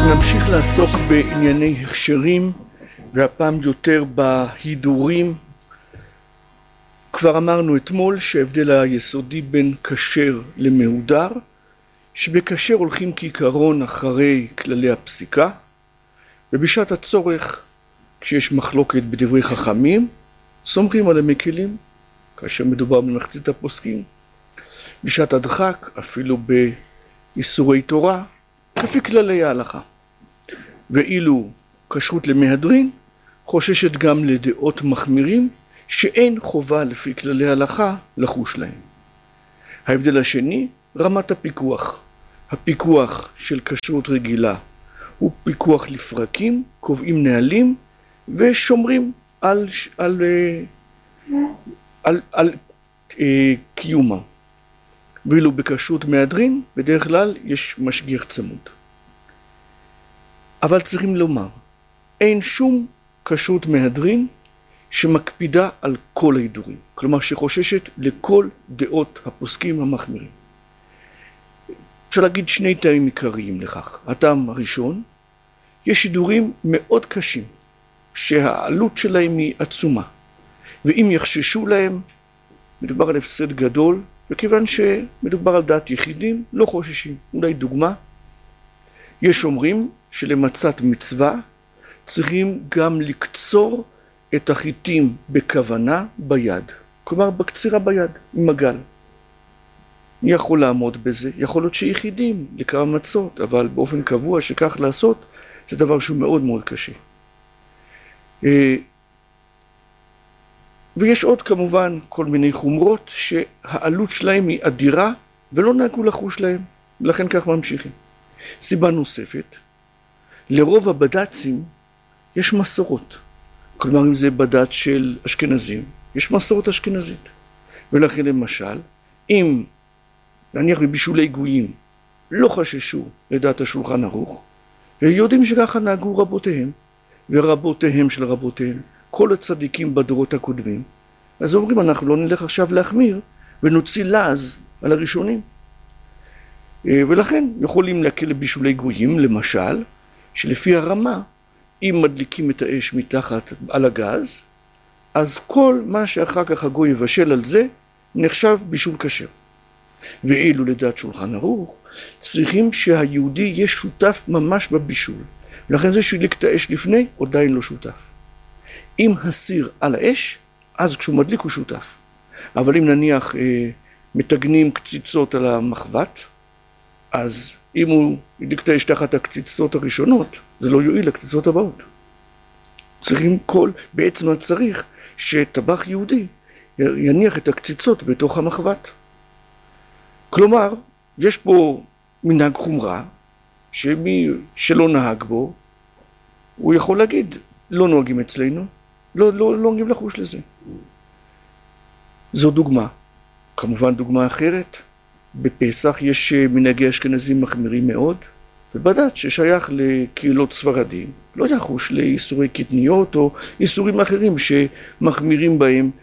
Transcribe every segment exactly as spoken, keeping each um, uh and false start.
נמשיך לעסוק בענייני הכשרים, והפעם יותר בהידורים. כבר אמרנו אתמול שההבדל היסודי בין כשר למהודר, שבכשר הולכים כעיקרון אחרי כללי הפסיקה, ובשעת הצורך, כשיש מחלוקת בדברי חכמים, סומכים על המקלים, כאשר מדובר במחצית הפוסקים. בשעת הדחק, אפילו באיסורי תורה, כפי כללי ההלכה. ואילו כשרות למהדרין, חוששת גם לדעות מחמירים, שאין חובה לפי כללי ההלכה לחוש להם. ההבדל השני, רמת הפיקוח. הפיקוח של כשרות רגילה הוא פיקוח לפרקים, קובעים נהלים ושומרים על, על, על, על, על אה, קיומה. ואילו בכשרות מהדרין, בדרך כלל יש משגיח צמוד. אבל צריכים לומר, אין שום כשרות מהדרין שמקפידה על כל ההידורים. כלומר שחוששת לכל דעות הפוסקים המחמירים. אפשר להגיד שני טעמים עיקריים לכך. הטעם הראשון, יש הידורים מאוד קשים, שהעלות שלהם היא עצומה. ואם יחששו להם, מדובר על הפסד גדול, וכיוון שמדובר על דעת יחידים, לא חוששים. אולי דוגמה, יש אומרים שלמצאת מצווה, צריכים גם לקצור את החיטים בכוונה ביד. כלומר, בקצירה ביד, עם מגל. מי יכול לעמוד בזה? יכול להיות שיחידים לכמה מצות, אבל באופן קבוע שכך לעשות, זה דבר שהוא מאוד מאוד קשה. ויש עוד כמובן כל מיני חומרות שהעלות שלהם היא אדירה ולא נהגו לחוש להם, ולכן כך ממשיכים. סיבה נוספת, לרוב הבד"צים יש מסורות. כלומר, אם זה בד"ץ של אשכנזים, יש מסורת אשכנזית. ולכן למשל, אם נניח בבישולי גויים לא חששו לדעת השולחן ערוך, ויודעים שככה נהגו רבותיהם, ורבותיהם של רבותיהם, כל הצדיקים בדורות הקודמים, אז אומרים, אנחנו לא נלך עכשיו להחמיר, ונוציא לעז על הראשונים. ולכן יכולים להקל לבישולי גויים, למשל, שלפי הרמה, אם מדליקים את האש מתחת על הגז, אז כל מה שאחר כך הגוי יבשל על זה, נחשב בישול כשר. ואילו לדעת שולחן ערוך, צריכים שהיהודי יהיה שותף ממש בבישול. ולכן זה שהדליק את האש לפני, עדיין לא שותף. אם הסיר על האש, אז כשהוא מדליק הוא שותף. אבל אם נניח אה, מתגנים קציצות על המחבת, אז אם הוא הדליק את האש תחת הקציצות הראשונות, זה לא יועיל לקציצות הבאות. צריכים כל, בעצם צריך שטבח יהודי יניח את הקציצות בתוך המחבת. כלומר, יש פה מנהג חומרה, שמי שלא נהג בו, הוא יכול להגיד, לא נוהגים אצלנו, לא, לא, לא נוהגים לחוש לזה. זו דוגמה. כמובן דוגמה אחרת, בפסח יש מנהגי אשכנזים מחמירים מאוד, ובד"ץ ששייך לקהילות ספרדים, לא יחוש לאיסורי קטניות או איסורים אחרים שמחמירים בהם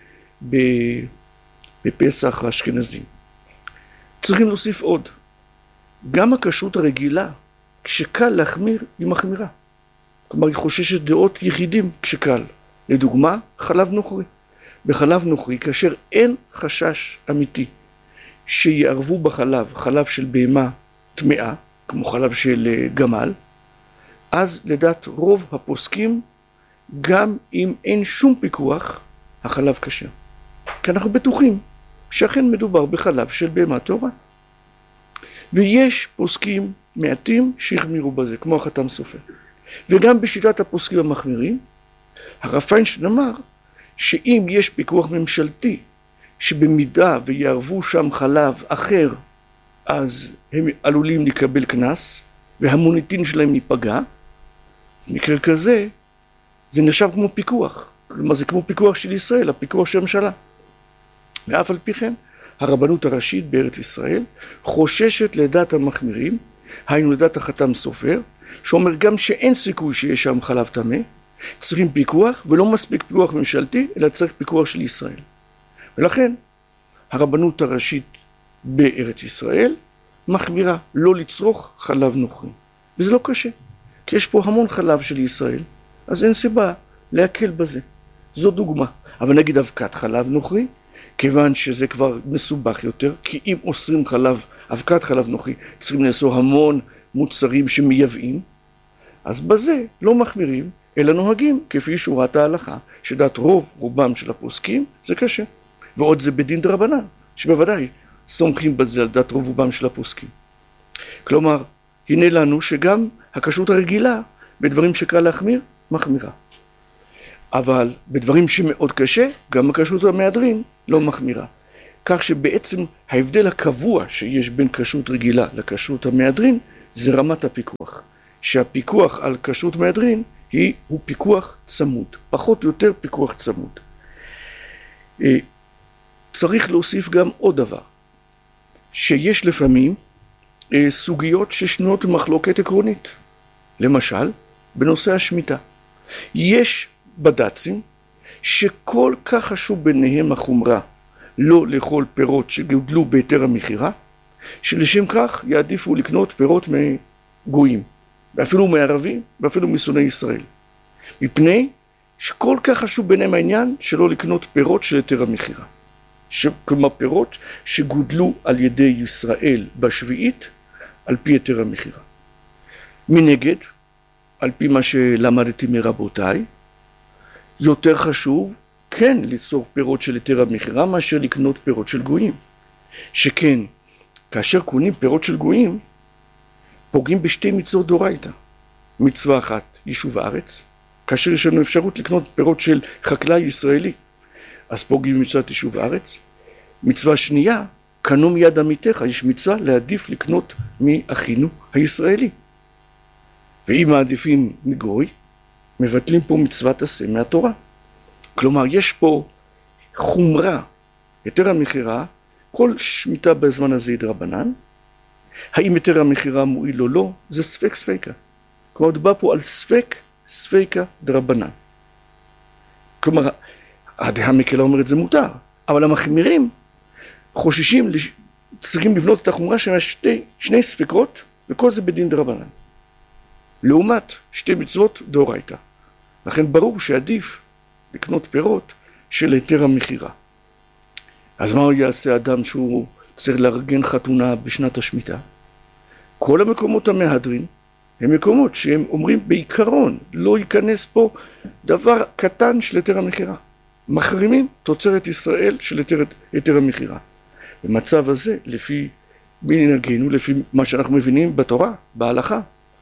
בפסח האשכנזים. צריכים להוסיף עוד, גם הכשרות הרגילה, כשקל להחמיר, היא מחמירה. כלומר, היא חוששת דעות יחידים כשקל. לדוגמה, חלב נוכרי. בחלב נוכרי, כאשר אין חשש אמיתי שיערבו בחלב, חלב של בהמה טמאה, כמו חלב של גמל, אז לדעת רוב הפוסקים, גם אם אין שום פיקוח, החלב כשר. כי אנחנו בטוחים שאכן מדובר בחלב של בהמה טהורה. ויש פוסקים מעטים שהחמירו בזה, כמו החתם סופר. וגם בשיטת הפוסקים המחמירים, הרב פיינשטיין אמר שאם יש פיקוח ממשלתי, שבמידה ויערבו שם חלב אחר, אז הם עלולים לקבל קנס, והמוניטין שלהם ייפגע. במקרה כזה, זה נחשב כמו פיקוח. כלומר, זה כמו פיקוח של ישראל, הפיקוח של הממשלה. ואף על פי כן, הרבנות הראשית בארץ ישראל חוששת לדעת המחמירים, היינו לדעת החתם סופר, שאומר גם שאין סיכוי שיש שם חלב טמא, צריכים פיקוח, ולא מספיק פיקוח ממשלתי, אלא צריך פיקוח של ישראל. ולכן, הרבנות הראשית בארץ ישראל מחמירה לא לצרוך חלב נוכרי. וזה לא קשה. כי יש פה המון חלב של ישראל, אז אין סיבה להקל בזה. זו דוגמה. אבל נגיד אבקת חלב נוכרי, כיוון שזה כבר מסובך יותר, כי אם אוסרים חלב, אבקת חלב נוכרי, צריכים לאסור המון מוצרים שמייבאים, אז בזה לא מחמירים, אלא נוהגים כפי שורת ההלכה, שדעת רוב רובם של הפוסקים זה קשה. ועוד זה בדין דרבנן, שבוודאי סומכים בזה על דעת רוב רובם של הפוסקים. כלומר, הנה לנו שגם הכשרות הרגילה בדברים שקל להחמיר, מחמירה. אבל בדברים שמאוד קשה, גם הכשרות המהדרין לא מחמירה. כך שבעצם ההבדל הקבוע שיש בין כשרות רגילה לכשרות המהדרין, זה רמת הפיקוח. שהפיקוח על כשרות מהדרין היא, הוא פיקוח צמוד, פחות או יותר פיקוח צמוד. צריך להוסיף גם עוד דבר, שיש לפעמים סוגיות ששנויות במחלוקת עקרונית. למשל, בנושא השמיטה. יש בד"צים שכל כך חשוב ביניהם החומרה לא לאכול פירות שגודלו בהיתר המכירה, שלשם כך יעדיפו לקנות פירות מגויים, ואפילו מערבים, ואפילו משונאי ישראל. מפני שכל כך חשוב ביניהם העניין שלא לקנות פירות של היתר המכירה. כלומר פירות שגודלו על ידי ישראל בשביעית על פי היתר המכירה. מנגד, על פי מה שלמדתי מרבותיי, יותר חשוב כן ליצור פירות של היתר המכירה מאשר לקנות פירות של גויים. שכן, כאשר קונים פירות של גויים, פוגעים בשתי מצוות דאורייתא. מצווה אחת, יישוב הארץ, כאשר יש לנו אפשרות לקנות פירות של חקלאי ישראלי, אז פוגעים במצוות יישוב הארץ. מצווה שנייה, קנו מיד עמיתך, יש מצווה להעדיף לקנות מאחינו הישראלי. ואם מעדיפים מגוי, מבטלים פה מצוות עשה מהתורה. כלומר, יש פה חומרה, היתר המכירה, כל שמיטה בזמן הזה היא דרבנן. האם היתר המכירה מועיל או לא, זה ספק ספקה. כלומר, דובר פה על ספק ספקה דרבנן. כלומר, הדעה מקלה אומרת זה מותר, אבל המחמירים חוששים, צריכים לבנות את החומרה של שני, שני ספקות, וכל זה בדין דרבנן. לעומת שתי מצוות דאורייתא. לכן ברור שעדיף לקנות פירות של היתר המכירה. אז מה יעשה אדם שהוא צריך לארגן חתונה בשנת השמיטה? כל המקומות המהדרין הם מקומות שהם אומרים בעיקרון לא ייכנס פה דבר קטן של היתר המכירה. מחרימים תוצרת ישראל של היתר, היתר המכירה. במצב הזה, לפי מנהגנו, לפי מה שאנחנו מבינים בתורה, בהלכה,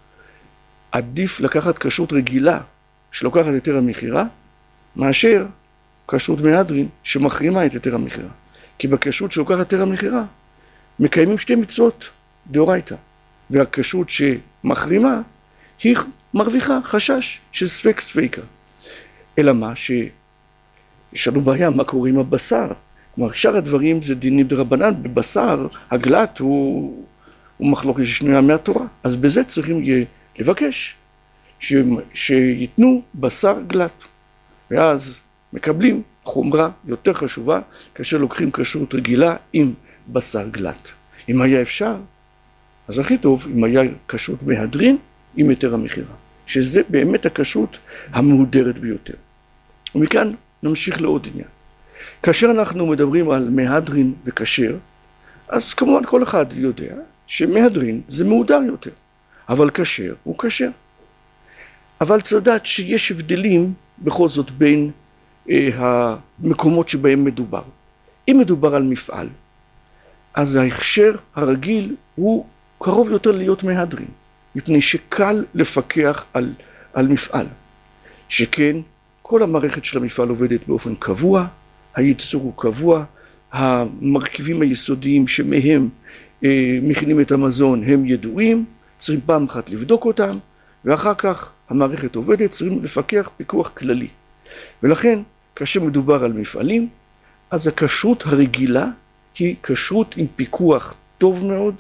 עדיף לקחת כשרות רגילה שלוקחת היתר המכירה, מאשר כשרות מהדרין שמחרימה את היתר המכירה. כי בכשרות שלוקחת היתר המכירה, מקיימים שתי מצוות דאורייתא. והכשרות שמחרימה, היא מרוויחה חשש של ספק ספקה. אלא מה? שיש לנו בעיה, מה קורה עם הבשר? כלומר, שאר הדברים זה דינים דרבנן, בבשר, הגלת הוא, הוא מחלוקת ששנויה מהתורה. אז בזה צריכים לבקש ש... שיתנו בשר גלת. ואז מקבלים חומרה יותר חשובה, כאשר לוקחים כשרות רגילה עם בשר גלת. אם היה אפשר, אז הכי טוב אם היה כשרות מהדרין עם היתר המכירה. שזה באמת הכשרות המהודרת ביותר. ומכאן נמשיך לעוד עניין. כאשר אנחנו מדברים על מהדרין וכשר, אז כמובן כל אחד יודע שמהדרין זה מהודר יותר, אבל כשר הוא כשר. אבל צריך לדעת שיש הבדלים בכל זאת בין אה, המקומות שבהם מדובר. אם מדובר על מפעל, אז ההכשר הרגיל הוא קרוב יותר להיות מהדרין, מפני שקל לפקח על, על מפעל. שכן כל המערכת של המפעל עובדת באופן קבוע, הייצור הוא קבוע, המרכיבים היסודיים שמהם אה, מכינים את המזון הם ידועים, צריכים פעם אחת לבדוק אותם, ואחר כך המערכת עובדת, צריכים לפקח פיקוח כללי. ולכן, כאשר מדובר על מפעלים, אז הכשרות הרגילה היא כשרות עם פיקוח טוב מאוד,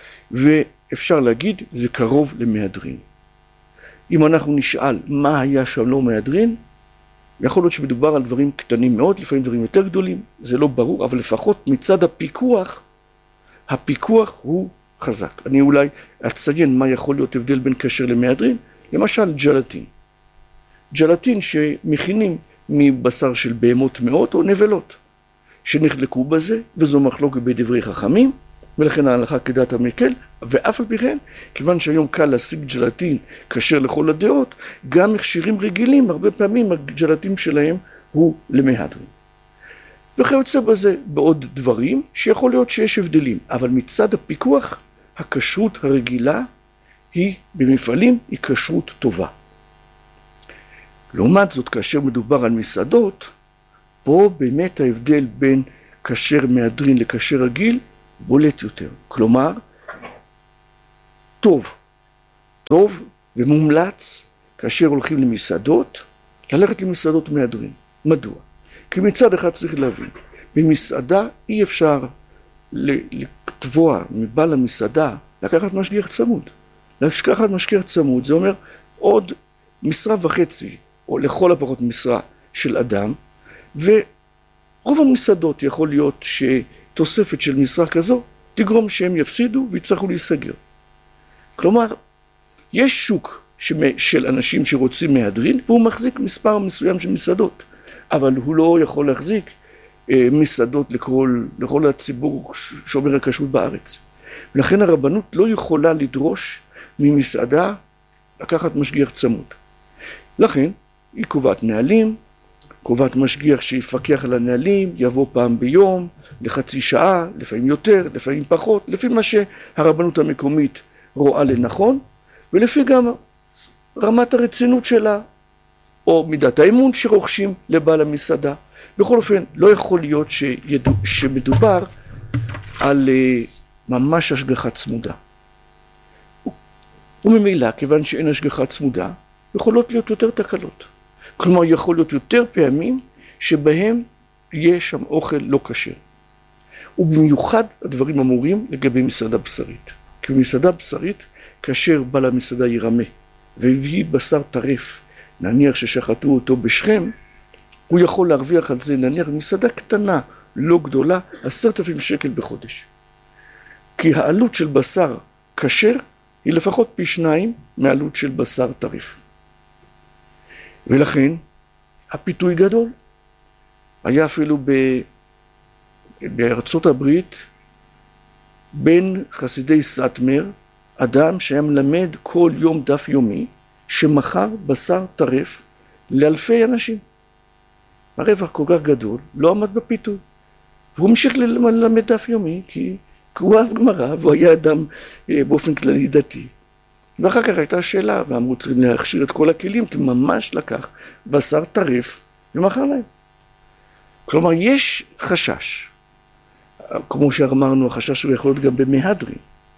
ואפשר להגיד, זה קרוב למהדרין. אם אנחנו נשאל מה היה שם לא מהדרין, יכול להיות שמדובר על דברים קטנים מאוד, לפעמים דברים יותר גדולים, זה לא ברור, אבל לפחות מצד הפיקוח, הפיקוח הוא חזק. אני אולי אציין מה יכול להיות הבדל בין כשר למהדרין, למשל ג'לטין. ג'לטין שמכינים מבשר של בהמות טמאות או נבלות, שנחלקו בזה, וזו מחלוקת בדברי חכמים, ולכן ההלכה כדעת המקל, ואף על פי כן, כיוון שהיום קל להשיג ג'לטין כשר לכל הדעות, גם מכשירים רגילים, הרבה פעמים הג'לטין שלהם הוא למהדרין. וכיוצא בזה בעוד דברים שיכול להיות שיש הבדלים, אבל מצד הפיקוח, הכשרות הרגילה היא במפעלים היא כשרות טובה. לעומת זאת, כאשר מדובר על מסעדות, פה באמת ההבדל בין כשר מהדרין לכשר רגיל בולט יותר. כלומר, טוב, טוב ומומלץ כאשר הולכים למסעדות, ללכת למסעדות מהדרין. מדוע? כי מצד אחד צריך להבין, במסעדה אי אפשר לתבוע מבעל המסעדה לקחת משגיח צמוד. לקחת משגיח צמוד זה אומר עוד משרה וחצי, או לכל הפחות משרה של אדם, ורוב המסעדות יכול להיות שתוספת של משרה כזו תגרום שהם יפסידו ויצטרכו להיסגר. כלומר, יש שוק של אנשים שרוצים מהדרין, והוא מחזיק מספר מסוים של מסעדות, אבל הוא לא יכול להחזיק מסעדות לכל, לכל הציבור שומר הכשרות בארץ. ולכן הרבנות לא יכולה לדרוש ממסעדה לקחת משגיח צמוד. לכן היא קובעת נהלים, קובעת משגיח שיפקח על הנהלים, יבוא פעם ביום, לחצי שעה, לפעמים יותר, לפעמים פחות, לפי מה שהרבנות המקומית רואה לנכון, ולפי גם רמת הרצינות שלה, או מידת האמון שרוכשים לבעל המסעדה. בכל אופן, לא יכול להיות שידע, שמדובר על uh, ממש השגחה צמודה. וממילא, כיוון שאין השגחה צמודה, יכולות להיות יותר תקלות. כלומר, יכול להיות יותר פעמים שבהם יש שם אוכל לא כשר. ובמיוחד הדברים אמורים לגבי מסעדה בשרית. כי במסעדה בשרית, כאשר בעל המסעדה ירמה והביא בשר טרף, נניח ששחטו אותו בשכם, הוא יכול להרוויח על זה, נניח מסעדה קטנה, לא גדולה, עשרת אלפים שקל בחודש. כי העלות של בשר כשר היא לפחות פי שניים מהעלות של בשר טרף. ולכן הפיתוי גדול. היה אפילו ב... בארצות הברית בין חסידי סאטמר אדם שהיה מלמד כל יום דף יומי שמכר בשר טרף לאלפי אנשים. הרווח כל כך גדול לא עמד בפיתוי. והוא המשיך ללמד דף יומי כי הוא אהב גמרא והוא היה אדם באופן כללי דתי. ואחר כך הייתה שאלה, ואמרו צריכים להכשיר את כל הכלים, כי ממש לקח בשר טרף ומכר להם. כלומר, יש חשש. כמו שאמרנו, החשש הוא יכול להיות גם במהדרין.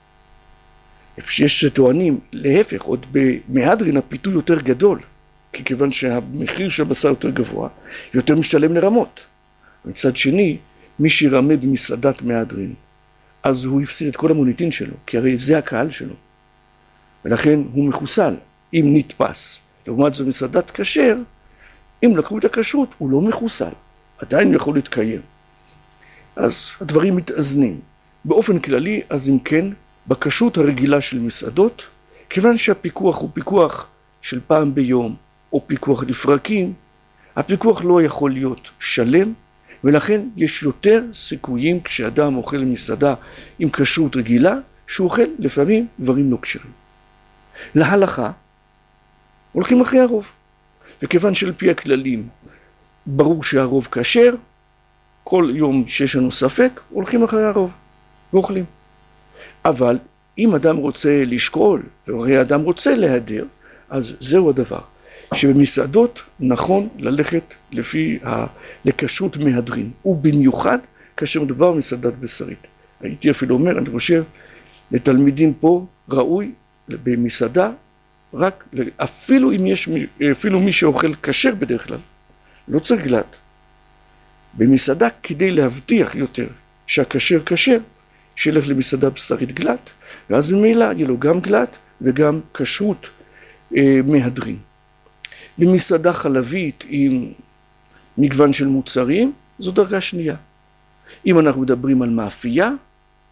יש שטוענים, להפך, עוד במהדרין הפיתוי יותר גדול, כי כיוון שהמחיר של הבשר יותר גבוה, יותר משתלם לרמות. מצד שני, מי שירמה במסעדת מהדרין, אז הוא יפסיד את כל המוניטין שלו, כי הרי זה הקהל שלו. ולכן הוא מחוסל, אם נתפס. לעומת זו מסעדת כשר, אם לקחו את הכשרות, הוא לא מחוסל. עדיין הוא יכול להתקיים. אז הדברים מתאזנים. באופן כללי, אז אם כן, בכשרות הרגילה של מסעדות, כיוון שהפיקוח הוא פיקוח של פעם ביום, או פיקוח לפרקים, הפיקוח לא יכול להיות שלם, ולכן יש יותר סיכויים כשאדם אוכל מסעדה עם כשרות רגילה, שהוא אוכל לפעמים דברים לא כשרים. להלכה, הולכים אחרי הרוב. וכיוון שעל פי הכללים, ברור שהרוב כשר, כל יום שיש לנו ספק, הולכים אחרי הרוב, ואוכלים. אבל אם אדם רוצה לשקול, והרי אדם רוצה להיעדר, אז זהו הדבר. שבמסעדות נכון ללכת לפי ה... לכשרות מהדרין, ובמיוחד כאשר מדובר במסעדת בשרית. הייתי אפילו אומר, אני חושב, לתלמידים פה ראוי במסעדה, רק אפילו אם יש, אפילו מי שאוכל כשר בדרך כלל, לא צריך גלת. במסעדה כדי להבטיח יותר שהכשר כשר, שילך למסעדה בשרית גלת, ואז ממילא יהיה לו גם גלת וגם כשרות אה, מהדרין. במסעדה חלבית עם מגוון של מוצרים, זו דרגה שנייה. אם אנחנו מדברים על מאפייה,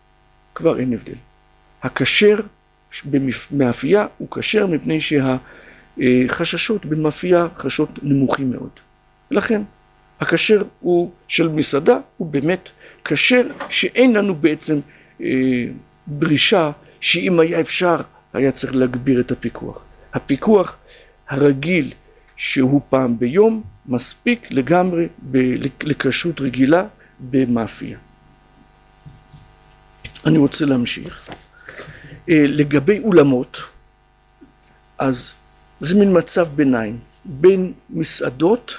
כבר אין הבדל. הכשר במאפייה הוא כשר מפני חששות במאפייה, חששות נמוכים מאוד. ולכן הכשר הוא של מסעדה הוא באמת כשר שאין לנו בעצם אה, דרישה שאם היה אפשר היה צריך להגביר את הפיקוח. הפיקוח הרגיל שהוא פעם ביום מספיק לגמרי לכשרות רגילה במאפייה. אני רוצה להמשיך. אה, לגבי אולמות, אז זה מין מצב ביניים בין מסעדות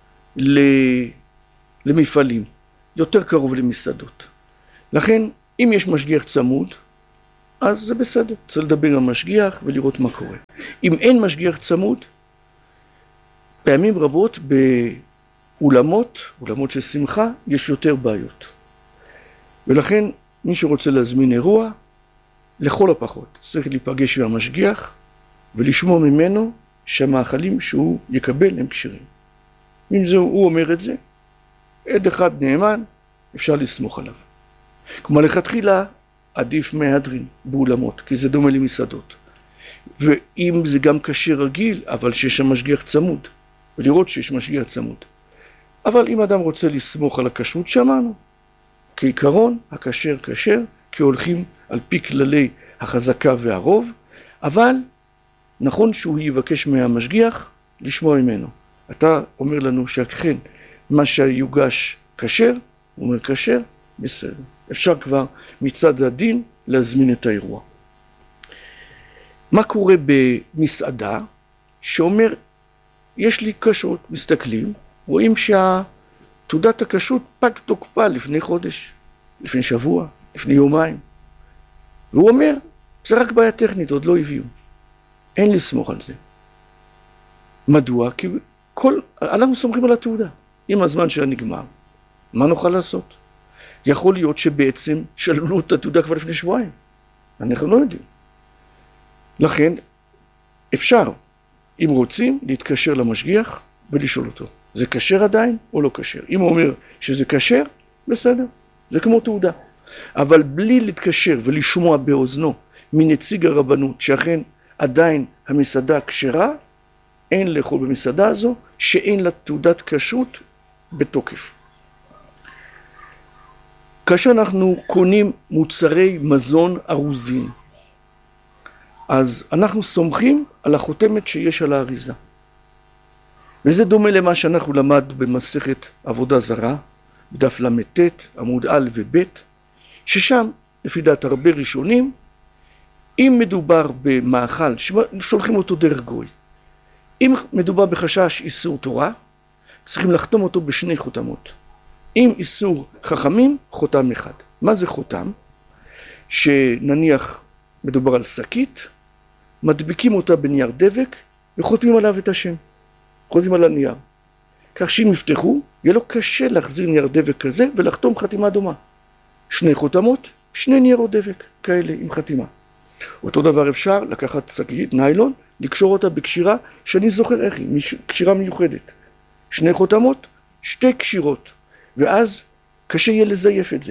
למפעלים, יותר קרוב למסעדות. לכן, אם יש משגיח צמוד, אז זה בסדר. צריך לדבר עם המשגיח ולראות מה קורה. אם אין משגיח צמוד, פעמים רבות באולמות, אולמות של שמחה, יש יותר בעיות. ולכן, מי שרוצה להזמין אירוע, לכל הפחות, צריך להיפגש עם המשגיח ולשמוע ממנו שהמאכלים שהוא יקבל הם כשרים. אם זה הוא אומר את זה, עד אחד נאמן, אפשר לסמוך עליו. כמו לכתחילה, עדיף מהדרין באולמות, כי זה דומה למסעדות. ואם זה גם כשר רגיל, אבל שיש שם משגיח צמוד, ולראות שיש משגיח צמוד. אבל אם אדם רוצה לסמוך על הכשרות שאמרנו, כעיקרון, הכשר כשר, כי הולכים על פי כללי החזקה והרוב, אבל נכון שהוא יבקש מהמשגיח לשמוע ממנו. אתה אומר לנו שאכן מה שיוגש כשר, הוא אומר כשר, בסדר. אפשר כבר מצד הדין להזמין את האירוע. מה קורה במסעדה שאומר, יש לי כשרות, מסתכלים, רואים שהתעודת הכשרות פג תוקפה לפני חודש, לפני שבוע, לפני יומיים. והוא אומר, זה רק בעיה טכנית, עוד לא הביאו. אין לסמוך על זה. מדוע? כי כל, אנחנו סומכים על התעודה. אם הזמן שלה נגמר, מה נוכל לעשות? יכול להיות שבעצם שללו את התעודה כבר לפני שבועיים. אנחנו לא יודעים. לכן, אפשר, אם רוצים, להתקשר למשגיח ולשאול אותו. זה כשר עדיין או לא כשר? אם הוא אומר שזה כשר, בסדר. זה כמו תעודה. אבל בלי להתקשר ולשמוע באוזנו מנציג הרבנות שאכן עדיין המסעדה כשרה, אין לאכול במסעדה הזו שאין לה תעודת כשרות בתוקף. כאשר אנחנו קונים מוצרי מזון ארוזים, אז אנחנו סומכים על החותמת שיש על האריזה. וזה דומה למה שאנחנו למדנו במסכת עבודה זרה, בדף למ"ט, עמוד א' וב', ששם, לפי דעת הרבה ראשונים, אם מדובר במאכל, שולחים אותו דרך גוי. אם מדובר בחשש איסור תורה, צריכים לחתום אותו בשני חותמות. אם איסור חכמים, חותם אחד. מה זה חותם? שנניח מדובר על שקית, מדביקים אותה בנייר דבק וחותמים עליו את השם. חותמים על הנייר. כך שאם יפתחו, יהיה לו קשה להחזיר נייר דבק כזה ולחתום חתימה דומה. שני חותמות, שני ניירות דבק כאלה עם חתימה. אותו דבר אפשר לקחת שקית, ניילון, לקשור אותה בקשירה שאני זוכר איך היא, קשירה מיוחדת. שני חותמות, שתי קשירות, ואז קשה יהיה לזייף את זה.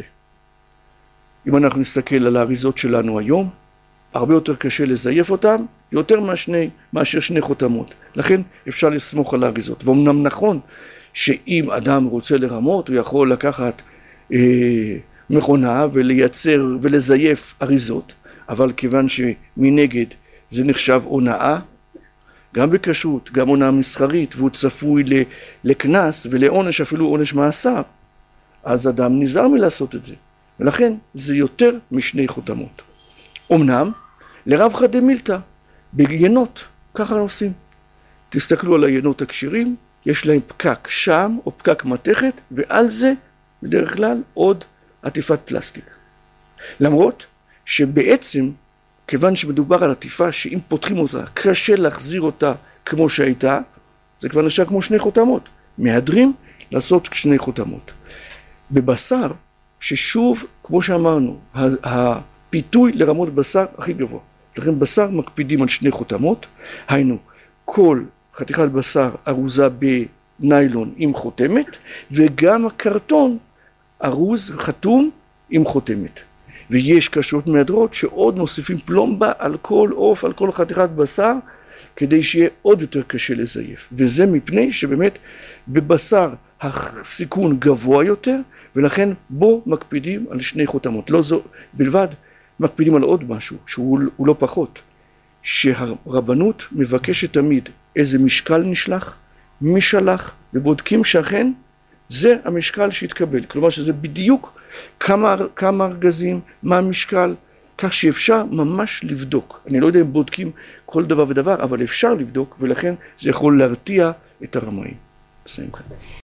אם אנחנו נסתכל על האריזות שלנו היום, הרבה יותר קשה לזייף אותם, יותר מהשני, מאשר שני חותמות. לכן אפשר לסמוך על האריזות. ואומנם נכון שאם אדם רוצה לרמות, הוא יכול לקחת אה, מכונה ולייצר ולזייף אריזות, אבל כיוון שמנגד זה נחשב הונאה, גם בכשרות, גם הונאה מסחרית, והוא צפוי לקנס ולעונש, אפילו עונש מאסר, אז אדם נזהר מלעשות את זה. ולכן זה יותר משני חותמות. אמנם, לרב דמילתא, ביינות, ככה עושים. תסתכלו על היינות הקשירים, יש להם פקק שם או פקק מתכת, ועל זה בדרך כלל עוד עטיפת פלסטיק. למרות שבעצם, כיוון שמדובר על עטיפה שאם פותחים אותה, קשה להחזיר אותה כמו שהייתה, זה כבר נשאר כמו שני חותמות. מהדרים לעשות שני חותמות. בבשר, ששוב, כמו שאמרנו, הפיתוי לרמות בשר הכי גבוה. לכן בשר מקפידים על שני חותמות, היינו כל חתיכת בשר ארוזה בניילון עם חותמת, וגם הקרטון ארוז חתום עם חותמת. ויש כשרות מהדרות שעוד מוסיפים פלומבה על כל עוף, על כל חתיכת בשר, כדי שיהיה עוד יותר קשה לזייף. וזה מפני שבאמת בבשר הסיכון גבוה יותר, ולכן בו מקפידים על שני חותמות. לא זו בלבד, מקפידים על עוד משהו, שהוא לא פחות. שהרבנות מבקשת תמיד איזה משקל נשלח, מי שלח, ובודקים שאכן זה המשקל שהתקבל. כלומר שזה בדיוק כמה, כמה ארגזים, מה המשקל, כך שאפשר ממש לבדוק. אני לא יודע אם בודקים כל דבר ודבר, אבל אפשר לבדוק, ולכן זה יכול להרתיע את הרמאים. נסיים כאן.